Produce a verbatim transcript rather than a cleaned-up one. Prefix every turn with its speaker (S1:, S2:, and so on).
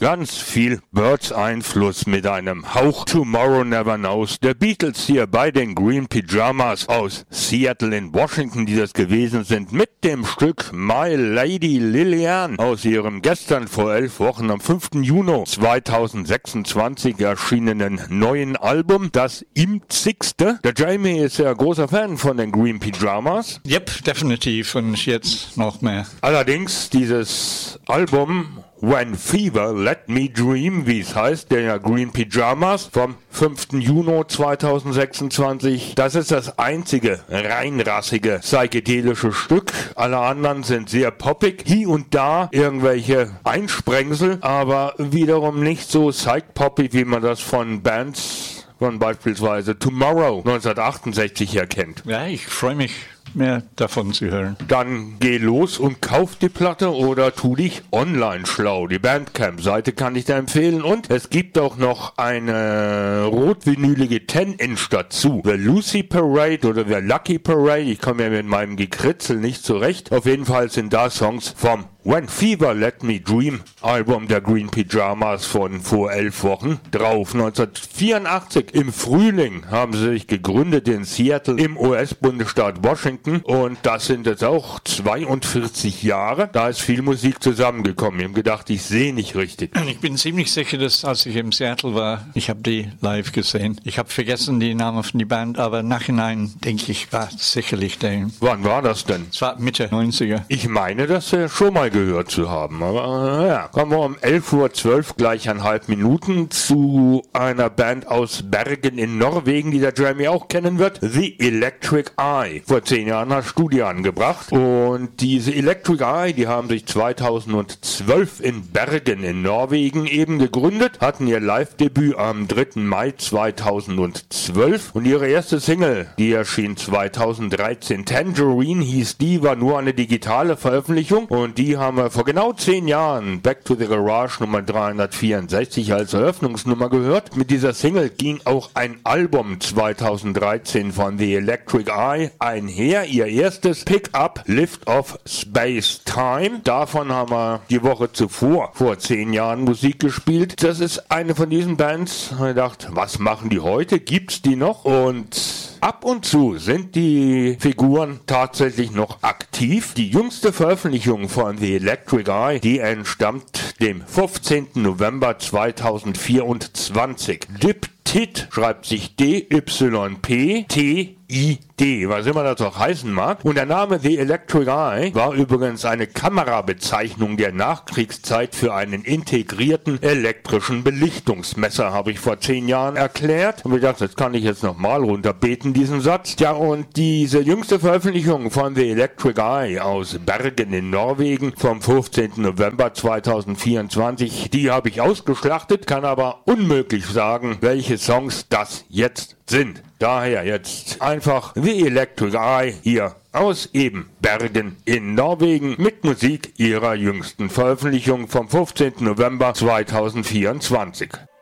S1: ganz viel Birds-Einfluss mit einem Hauch Tomorrow Never Knows der Beatles hier bei den Green Pyjamas aus Seattle in Washington, die das gewesen sind, mit dem Stück My Lady Lillian aus ihrem gestern vor elf Wochen am fünften Juni zweitausendsechsundzwanzig erschienenen neuen Album, das siebzigste. Der Jamie ist ja großer Fan von den Green Pyjamas.
S2: Yep, definitiv, und jetzt noch mehr.
S1: Allerdings dieses Album When Fever Let Me Dream, wie es heißt, der Green Pyjamas vom fünften Juni zweitausendsechsundzwanzig. Das ist das einzige reinrassige psychedelische Stück. Alle anderen sind sehr poppig. Hier und da irgendwelche Einsprengsel, aber wiederum nicht so psych-poppig, wie man das von Bands von beispielsweise Tomorrow neunzehnhundertachtundsechzig her kennt.
S2: Ja, ich freue mich, mehr davon zu hören.
S1: Dann geh los und kauf die Platte oder tu dich online schlau. Die Bandcamp-Seite kann ich dir empfehlen. Und es gibt auch noch eine rot-vinylige zehn Inch dazu. The Lucy Parade oder The Lucky Parade. Ich komme ja mit meinem Gekritzel nicht zurecht. Auf jeden Fall sind da Songs vom When Fever Let Me Dream Album der Green Pyjamas von vor elf Wochen drauf. neunzehnhundertvierundachtzig im Frühling haben sie sich gegründet in Seattle im U S-Bundesstaat Washington, und das sind jetzt auch zweiundvierzig Jahre. Da ist viel Musik zusammengekommen. Ich habe gedacht, ich sehe nicht richtig.
S2: Ich bin ziemlich sicher, dass als ich in Seattle war, ich habe die live gesehen. Ich habe vergessen die Namen von der Band, aber nachhinein denke ich, war sicherlich der.
S1: Wann war das denn?
S2: Es war Mitte neunziger.
S1: Ich meine, das äh, schon mal gehört zu haben. Aber äh, ja, kommen wir um elf Uhr zwölf gleich eineinhalb Minuten zu einer Band aus Bergen in Norwegen, die der Jamie auch kennen wird. The Electric Eye. Vor zehn Jahren hat Studie angebracht. Und diese Electric Eye, die haben sich zweitausendzwölf in Bergen in Norwegen eben gegründet, hatten ihr Live-Debüt am dritten Mai zweitausendzwölf. Und ihre erste Single, die erschien zweitausenddreizehn. Tangerine hieß die, war nur eine digitale Veröffentlichung, und die haben wir vor genau zehn Jahren Back to the Garage Nummer dreihundertvierundsechzig als Eröffnungsnummer gehört. Mit dieser Single ging auch ein Album zweitausenddreizehn von The Electric Eye einher. Ihr erstes Pick-up Lift of Space Time. Davon haben wir die Woche zuvor, vor zehn Jahren, Musik gespielt. Das ist eine von diesen Bands. Ich habe gedacht, was machen die heute? Gibt's die noch? Und ab und zu sind die Figuren tatsächlich noch aktiv. Die jüngste Veröffentlichung von The Electric Eye, die entstammt dem fünfzehnten November zweitausendvierundzwanzig. Diptyd schreibt sich D Y P T I D, was immer das auch heißen mag. Und der Name The Electric Eye war übrigens eine Kamerabezeichnung der Nachkriegszeit für einen integrierten elektrischen Belichtungsmesser, habe ich vor zehn Jahren erklärt. Und ich dachte, das kann ich jetzt nochmal runterbeten, diesen Satz. Ja, und diese jüngste Veröffentlichung von The Electric Eye aus Bergen in Norwegen vom fünfzehnten November zweitausendvierundzwanzig, die habe ich ausgeschlachtet, kann aber unmöglich sagen, welche Songs das jetzt sind. Daher jetzt einfach The Electric Eye hier aus eben Bergen in Norwegen mit Musik ihrer jüngsten Veröffentlichung vom fünfzehnten November zweitausendvierundzwanzig.